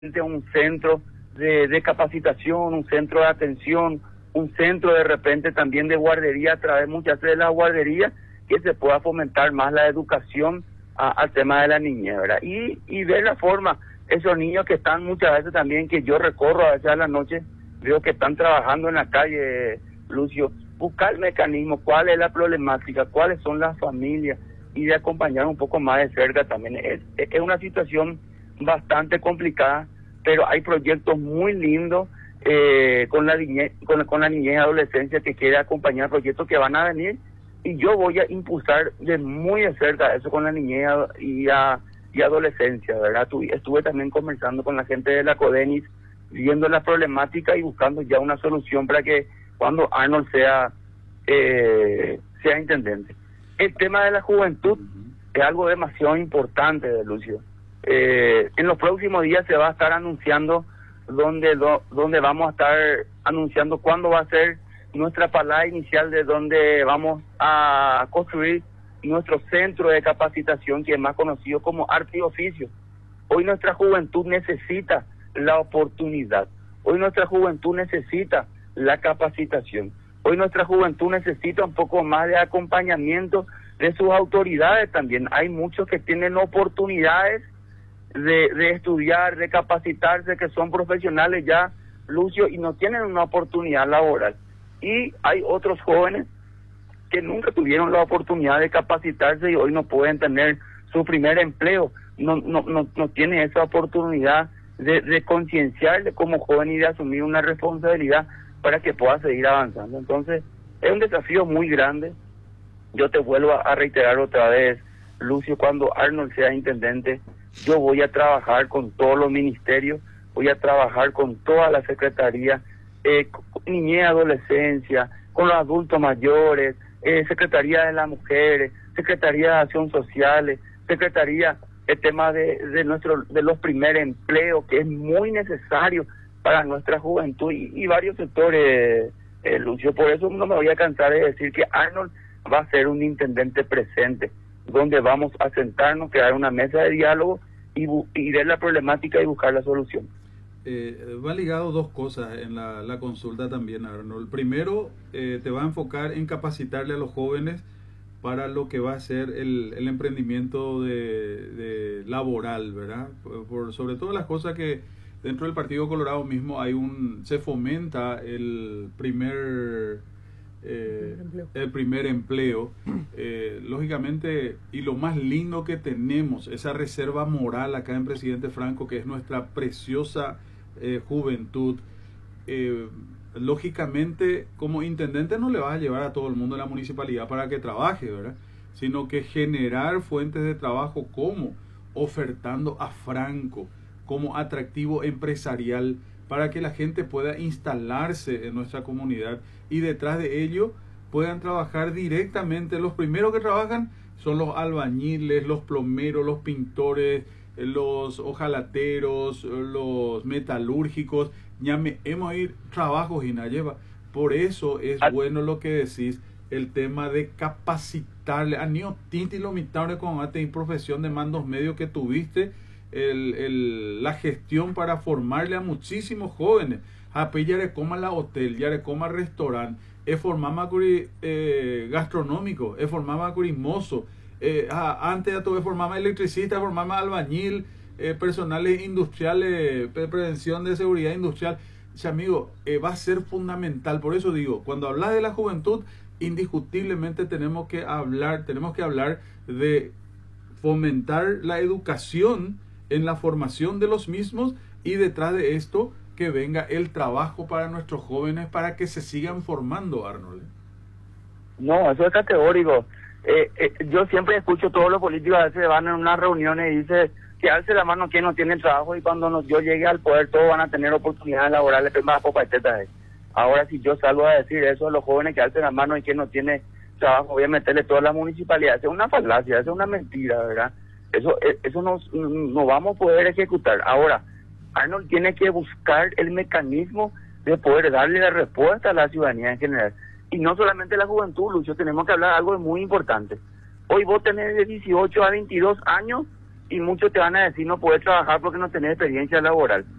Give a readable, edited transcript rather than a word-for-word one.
un centro de capacitación, un centro de atención, un centro de repente también de guardería, a través muchas veces de la guardería, que se pueda fomentar más la educación al tema de la niñez, ¿verdad? Y ver la forma, esos niños que están muchas veces también, que yo recorro a veces a la noche, veo que están trabajando en la calle, Lucio, buscar el mecanismo, cuál es la problemática, cuáles son las familias, y de acompañar un poco más de cerca también. Es una situación bastante complicada, pero hay proyectos muy lindos con la niñez, con la niñez y adolescencia que quiere acompañar, proyectos que van a venir, y yo voy a impulsar de muy de cerca eso con la niñez y adolescencia, ¿verdad? Estuve también conversando con la gente de la CODENIS, viendo la problemática y buscando ya una solución para que cuando Arnold sea intendente. El tema de la juventud es algo demasiado importante, Lucio. En los próximos días se va a estar anunciando donde vamos a estar anunciando cuándo va a ser nuestra parada inicial, de donde vamos a construir nuestro centro de capacitación, que es más conocido como Arte y Oficio. Hoy nuestra juventud necesita la oportunidad. Hoy nuestra juventud necesita la capacitación. Hoy nuestra juventud necesita un poco más de acompañamiento de sus autoridades también. Hay muchos que tienen oportunidades de estudiar, de capacitarse, que son profesionales ya, Lucio, y no tienen una oportunidad laboral. Y hay otros jóvenes que nunca tuvieron la oportunidad de capacitarse y hoy no pueden tener su primer empleo. No tienen esa oportunidad de concienciarse como joven y de asumir una responsabilidad para que pueda seguir avanzando. Entonces, es un desafío muy grande. Yo te vuelvo a reiterar otra vez, Lucio, cuando Arnold sea intendente, yo voy a trabajar con todos los ministerios, voy a trabajar con toda la secretaría, niñez y adolescencia, con los adultos mayores, Secretaría de las Mujeres, Secretaría de Acción Social, Secretaría, el tema de los primeros empleos, que es muy necesario para nuestra juventud y varios sectores, Lucio. Por eso no me voy a cansar de decir que Arnold va a ser un intendente presente, donde vamos a sentarnos, crear una mesa de diálogo y ver la problemática y buscar la solución. Va ligado dos cosas en la consulta también, Arnold. Primero, te va a enfocar en capacitarle a los jóvenes para lo que va a ser el emprendimiento de laboral, ¿verdad? Sobre todo las cosas que dentro del Partido Colorado mismo se fomenta el primer empleo. Lógicamente, y lo más lindo que tenemos, esa reserva moral acá en Presidente Franco, que es nuestra preciosa juventud. Lógicamente, como intendente no le vas a llevar a todo el mundo de la municipalidad para que trabaje, ¿verdad? Sino que generar fuentes de trabajo, como ofertando a Franco como atractivo empresarial para que la gente pueda instalarse en nuestra comunidad, y detrás de ello puedan trabajar directamente. Los primeros que trabajan son los albañiles, los plomeros, los pintores, los hojalateros, los metalúrgicos. Ya hemos ir trabajos y nadie lleva. Por eso es bueno lo que decís, el tema de capacitarle a niños tinti lo mitad con profesión de mandos medios que tuviste, la gestión para formarle a muchísimos jóvenes. Ya le coma la hotel, ya le coma restaurante, formaba gastronómico, formaba mozo, antes ya tuve formaba electricista, formaba albañil, personales industriales, prevención de seguridad industrial. O sea, amigo, va a ser fundamental. Por eso digo, cuando hablas de la juventud, indiscutiblemente tenemos que hablar de fomentar la educación en la formación de los mismos, y detrás de esto que venga el trabajo para nuestros jóvenes para que se sigan formando, Arnold. No, eso es categórico. Yo siempre escucho todos los políticos, a veces van en unas reuniones y dicen que alce la mano quien no tiene trabajo, y cuando yo llegue al poder todos van a tener oportunidades laborales. Ahora, si yo salgo a decir eso a los jóvenes, que alcen la mano y quien no tiene trabajo, voy a meterle toda la municipalidad. Es una falacia, es una mentira, ¿verdad? Eso no vamos a poder ejecutar. Ahora, Arnold tiene que buscar el mecanismo de poder darle la respuesta a la ciudadanía en general. Y no solamente la juventud, Lucio, tenemos que hablar de algo muy importante. Hoy vos tenés de 18 a 22 años y muchos te van a decir no puedes trabajar porque no tenés experiencia laboral.